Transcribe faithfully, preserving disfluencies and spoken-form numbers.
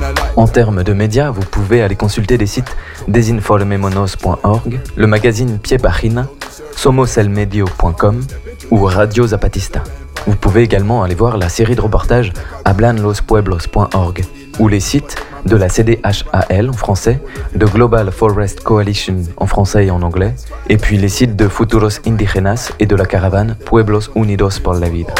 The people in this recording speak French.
En termes de médias, vous pouvez aller consulter les sites desinformemonos point org, le magazine Pie Página, somos el medio point com ou Radio Zapatista. Vous pouvez également aller voir la série de reportages hablan los pueblos point org ou les sites de la C D H A L en français, de Global Forest Coalition en français et en anglais, et puis les sites de Futuros Indígenas et de la caravane Pueblos Unidos por la Vida.